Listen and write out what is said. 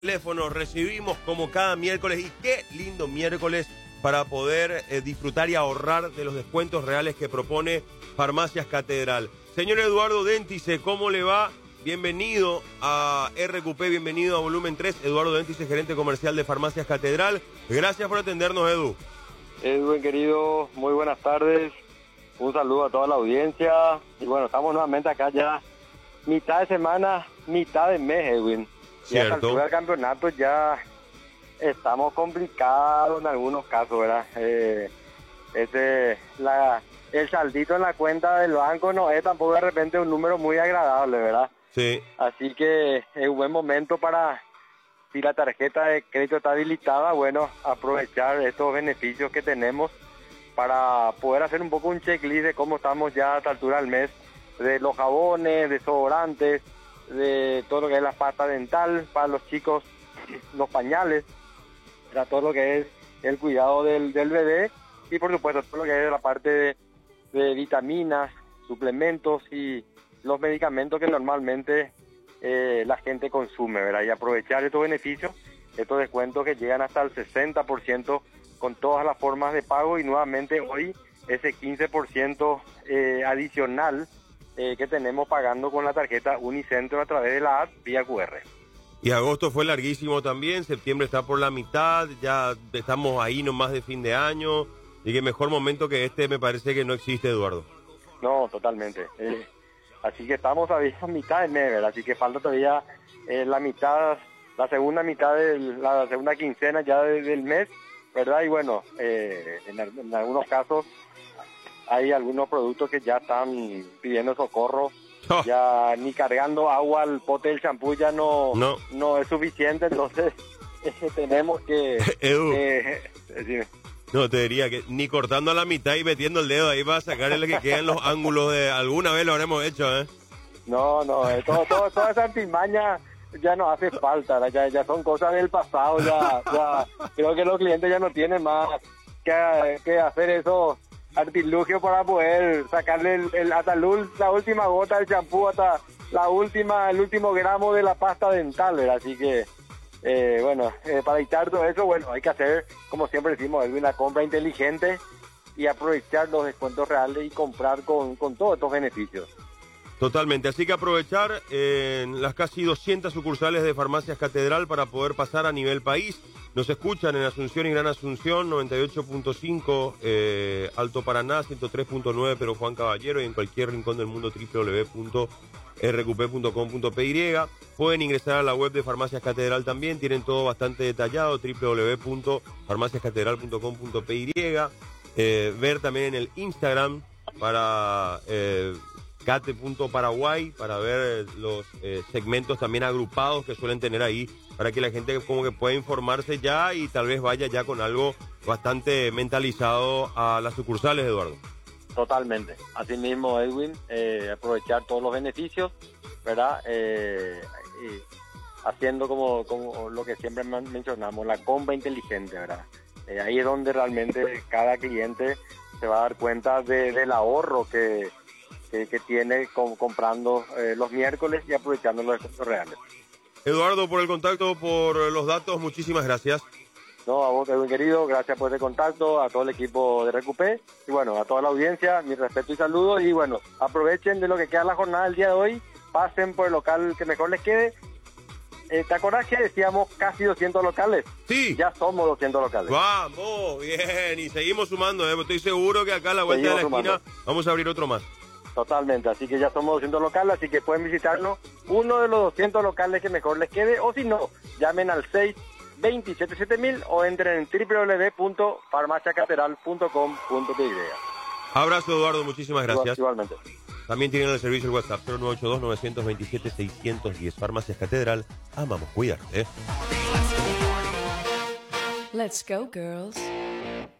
Teléfono recibimos como cada miércoles, y qué lindo miércoles para poder disfrutar y ahorrar de los descuentos reales que propone Farmacias Catedral. Señor Eduardo Déntice, ¿cómo le va? Bienvenido a RQP, bienvenido a Volumen 3. Eduardo Déntice, gerente comercial de Farmacias Catedral. Gracias por atendernos, Edu. Edwin, querido, muy buenas tardes. Un saludo a toda la audiencia. Y bueno, estamos nuevamente acá ya mitad de semana, mitad de mes, Edwin. Y a la altura del campeonato ya estamos complicados en algunos casos, ¿verdad? El saldito en la cuenta del banco no es tampoco de repente un número muy agradable, ¿verdad? Sí. Así que es un buen momento para, si la tarjeta de crédito está habilitada, bueno, aprovechar estos beneficios que tenemos para poder hacer un poco un checklist de cómo estamos ya a esta altura del mes, de los jabones, desodorantes, de todo lo que es la pasta dental para los chicos, los pañales, para todo lo que es el cuidado del bebé y por supuesto todo lo que es la parte de vitaminas, suplementos y los medicamentos que normalmente la gente consume, ¿verdad? Y aprovechar estos beneficios, estos descuentos que llegan hasta el 60% con todas las formas de pago y nuevamente hoy ese 15% adicional que tenemos pagando con la tarjeta Unicentro a través de la app vía QR. Y agosto fue larguísimo también, septiembre está por la mitad, ya estamos ahí nomás de fin de año, y que mejor momento que este me parece que no existe, Eduardo. No, totalmente. Así que estamos todavía a mitad de mes, ¿verdad? Así que falta todavía la mitad, la segunda mitad de la segunda quincena ya del mes, ¿verdad? Y bueno, en algunos casos hay algunos productos que ya están pidiendo socorro, ya ni cargando agua al pote del champú ya no es suficiente, entonces tenemos que... No, te diría que ni cortando a la mitad y metiendo el dedo ahí para sacarle lo que queda en los ángulos de... Alguna vez lo habremos hecho, ¿eh? No, toda esa artimaña ya no hace falta, ya son cosas del pasado, ya creo que los clientes ya no tienen más que hacer eso artilugio para poder sacarle hasta la última gota del champú, hasta el último gramo de la pasta dental, ¿verdad? Así que para evitar todo eso, bueno, hay que hacer, como siempre decimos, una compra inteligente y aprovechar los descuentos reales y comprar con todos estos beneficios. Totalmente, así que aprovechar las casi 200 sucursales de Farmacias Catedral para poder pasar a nivel país. Nos escuchan en Asunción y Gran Asunción, 98.5, Alto Paraná, 103.9, pero Juan Caballero, y en cualquier rincón del mundo, www.rqp.com.py. Pueden ingresar a la web de Farmacias Catedral también, tienen todo bastante detallado, www.farmaciascatedral.com.py. Ver también en el Instagram para... Cate.Paraguay para ver los segmentos también agrupados que suelen tener ahí, para que la gente como que pueda informarse ya y tal vez vaya ya con algo bastante mentalizado a las sucursales, Eduardo. Totalmente, así mismo, Edwin, aprovechar todos los beneficios, ¿verdad? Haciendo como lo que siempre mencionamos, la compra inteligente, ¿verdad? Ahí es donde realmente cada cliente se va a dar cuenta del ahorro que tiene comprando los miércoles y aprovechando los descuentos reales. Eduardo, por el contacto, por los datos, muchísimas gracias. No, a vos, Edwin, querido, gracias por el contacto, a todo el equipo de RQP y bueno, a toda la audiencia, mi respeto y saludos y bueno, aprovechen de lo que queda la jornada del día de hoy, pasen por el local que mejor les quede. ¿Te acordás que decíamos casi 200 locales? Sí. Ya somos 200 locales. Vamos, bien, y seguimos sumando, estoy seguro que acá a la vuelta de la esquina vamos a abrir otro más. Totalmente, así que ya somos 200 locales, así que pueden visitarnos, uno de los 200 locales que mejor les quede, o si no, llamen al 627-7000 o entren en www.farmaciacatedral.com.py. Abrazo, Eduardo, muchísimas gracias. Igualmente. También tienen el servicio el WhatsApp 0982-927-610. Farmacias Catedral, amamos cuidarte. Let's go, girls.